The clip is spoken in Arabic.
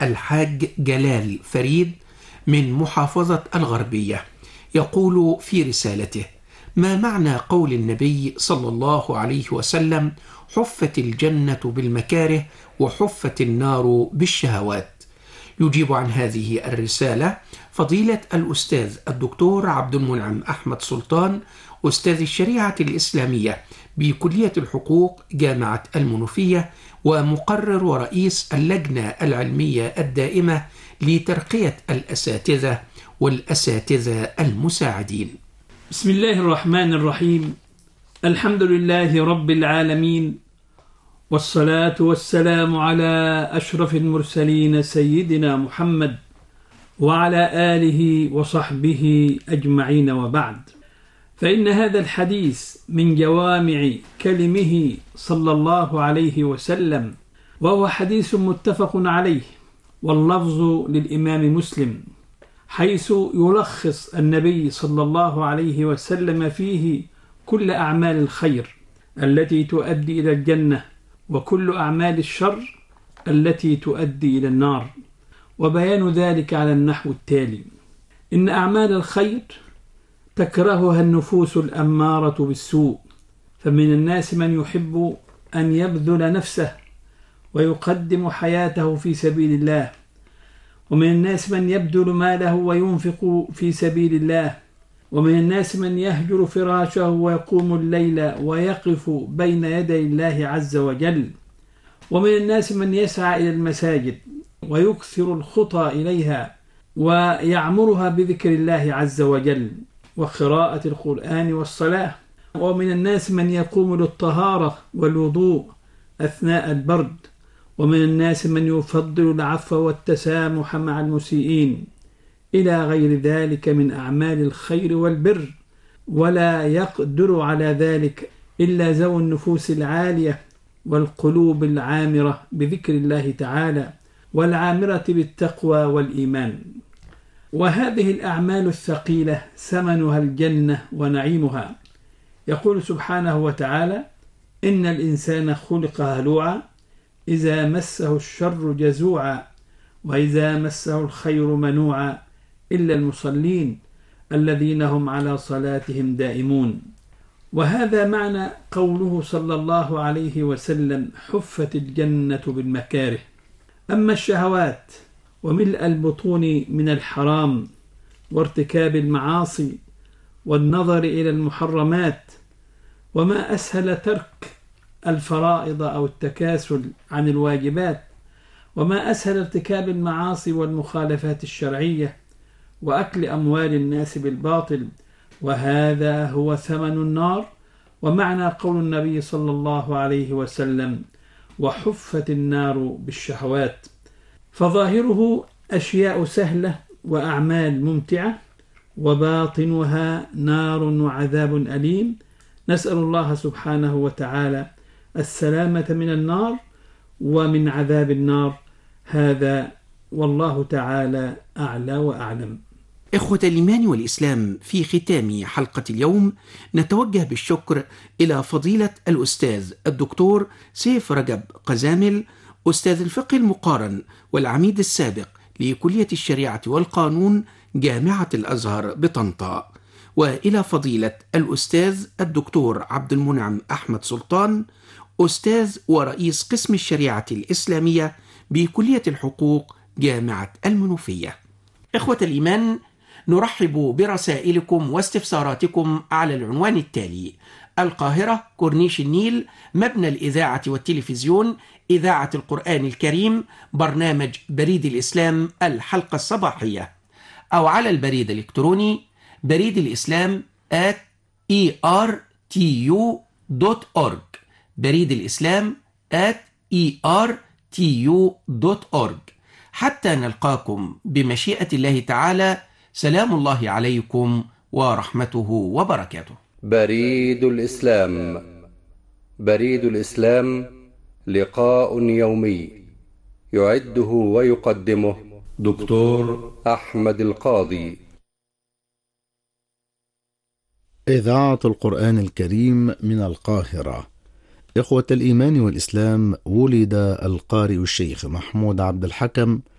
الحاج جلال فريد من محافظة الغربية، يقول في رسالته: ما معنى قول النبي صلى الله عليه وسلم: حفت الجنة بالمكاره وحفت النار بالشهوات؟ يجيب عن هذه الرسالة فضيلة الأستاذ الدكتور عبد المنعم أحمد سلطان، أستاذ الشريعة الإسلامية بكلية الحقوق جامعة المنوفية، ومقرر ورئيس اللجنة العلمية الدائمة لترقية الأساتذة والأساتذة المساعدين. بسم الله الرحمن الرحيم. الحمد لله رب العالمين، والصلاة والسلام على أشرف المرسلين سيدنا محمد وعلى آله وصحبه أجمعين، وبعد، فإن هذا الحديث من جوامع كلمه صلى الله عليه وسلم، وهو حديث متفق عليه، واللفظ للإمام مسلم، حيث يلخص النبي صلى الله عليه وسلم فيه كل أعمال الخير التي تؤدي إلى الجنة، وكل أعمال الشر التي تؤدي إلى النار، وبيان ذلك على النحو التالي: إن أعمال الخير تكرهها النفوس الأمارة بالسوء، فمن الناس من يحب أن يبذل نفسه ويقدم حياته في سبيل الله، ومن الناس من يبذل ماله وينفق في سبيل الله، ومن الناس من يهجر فراشه ويقوم الليل ويقف بين يدي الله عز وجل، ومن الناس من يسعى إلى المساجد ويكثر الخطى إليها ويعمرها بذكر الله عز وجل وقراءة القرآن والصلاة، ومن الناس من يقوم للطهارة والوضوء أثناء البرد، ومن الناس من يفضل العفو والتسامح مع المسيئين، إلى غير ذلك من أعمال الخير والبر، ولا يقدر على ذلك إلا ذوي النفوس العالية والقلوب العامرة بذكر الله تعالى، والعامرة بالتقوى والإيمان. وهذه الأعمال الثقيلة ثمنها الجنة ونعيمها. يقول سبحانه وتعالى: إن الإنسان خلق هلوعا إذا مسه الشر جزوعا وإذا مسه الخير منوعا إلا المصلين الذين هم على صلاتهم دائمون. وهذا معنى قوله صلى الله عليه وسلم: حفت الجنة بالمكاره. أما الشهوات وملء البطون من الحرام وارتكاب المعاصي والنظر إلى المحرمات، وما أسهل ترك الفرائض أو التكاسل عن الواجبات، وما أسهل ارتكاب المعاصي والمخالفات الشرعية وأكل أموال الناس بالباطل، وهذا هو ثمن النار. ومعنى قول النبي صلى الله عليه وسلم: وحفت النار بالشهوات، فظاهره أشياء سهلة وأعمال ممتعة، وباطنها نار وعذاب أليم. نسأل الله سبحانه وتعالى السلامة من النار ومن عذاب النار. هذا والله تعالى أعلى وأعلم. إخوة الإيمان والإسلام، في ختام حلقة اليوم نتوجه بالشكر إلى فضيلة الأستاذ الدكتور سيف رجب قزامل، أستاذ الفقه المقارن والعميد السابق لكلية الشريعة والقانون جامعة الأزهر بطنطا، وإلى فضيلة الأستاذ الدكتور عبد المنعم أحمد سلطان، أستاذ ورئيس قسم الشريعة الإسلامية بكلية الحقوق جامعة المنوفية. إخوة الإيمان، نرحب برسائلكم واستفساراتكم على العنوان التالي: القاهرة، كورنيش النيل، مبنى الإذاعة والتلفزيون، إذاعة القرآن الكريم، برنامج بريد الإسلام الحلقة الصباحية، أو على البريد الإلكتروني بريد الإسلام @ertu.org، بريد الإسلام @ertu.org. حتى نلقاكم بمشيئة الله تعالى، سلام الله عليكم ورحمته وبركاته. بريد الإسلام. بريد الإسلام لقاء يومي يعده ويقدمه دكتور أحمد القاضي. إذاعة القرآن الكريم من القاهرة. إخوة الإيمان والإسلام، ولد القارئ الشيخ محمود عبد الحكم